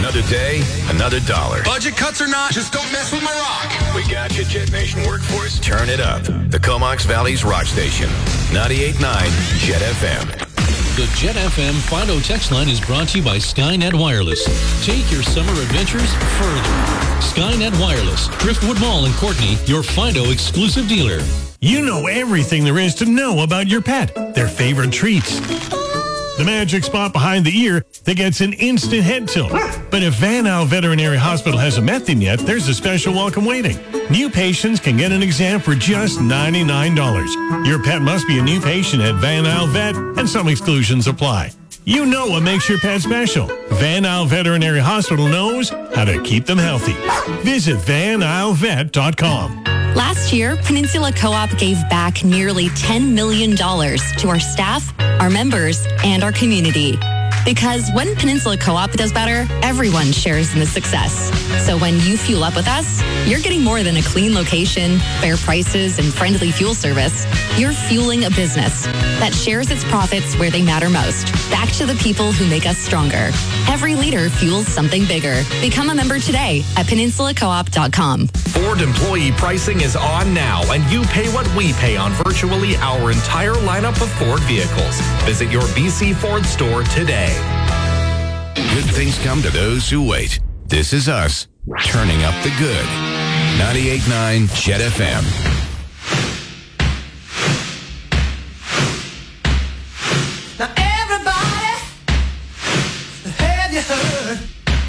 Another day, another dollar. Budget cuts or not, just don't mess with my rock. We got you, Jet Nation workforce. Turn it up. The Comox Valley's rock station. 98.9 Jet FM. The Jet FM Fido text line is brought to you by Skynet Wireless. Take your summer adventures further. Skynet Wireless, Driftwood Mall in Courtney, your Fido exclusive dealer. You know everything there is to know about your pet, their favorite treats, the magic spot behind the ear that gets an instant head tilt. But if Van Al Veterinary Hospital hasn't met them yet, there's a special welcome waiting. New patients can get an exam for just $99. Your pet must be a new patient at Van Al Vet, and some exclusions apply. You know what makes your pet special. Van Al Veterinary Hospital knows how to keep them healthy. Visit vanalvet.com. Last year, Peninsula Co-op gave back nearly $10 million to our staff, our members, and our community. Because when Peninsula Co-op does better, everyone shares in the success. So when you fuel up with us, you're getting more than a clean location, fair prices, and friendly fuel service. You're fueling a business that shares its profits where they matter most, back to the people who make us stronger. Every liter fuels something bigger. Become a member today at peninsulacoop.com. Ford employee pricing is on now, and you pay what we pay on virtually our entire lineup of Ford vehicles. Visit your BC Ford store today. Good things come to those who wait. This is us, turning up the good. 98.9 Jet FM.